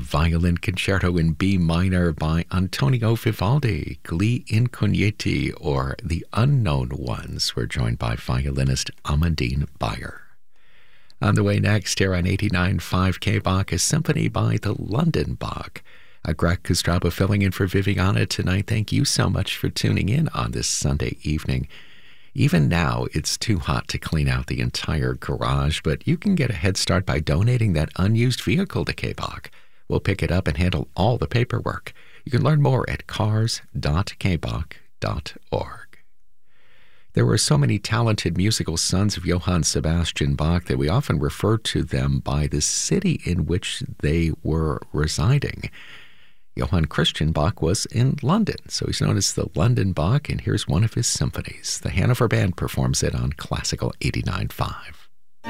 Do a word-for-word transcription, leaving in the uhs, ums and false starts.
Violin Concerto in B minor by Antonio Vivaldi, Gli Incogniti, or The Unknown Ones. We're joined by violinist Amandine Bayer. On the way next, here on eighty-nine point five K Bach, a symphony by the London Bach. Uh, Greg Kostraba filling in for Viviana tonight. Thank you so much for tuning in on this Sunday evening. Even now, it's too hot to clean out the entire garage, but you can get a head start by donating that unused vehicle to K Bach. We'll pick it up and handle all the paperwork. You can learn more at cars dot k bach dot org. There were so many talented musical sons of Johann Sebastian Bach that we often refer to them by the city in which they were residing. Johann Christian Bach was in London, so he's known as the London Bach, and here's one of his symphonies. The Hanover Band performs it on Classical eighty-nine point five.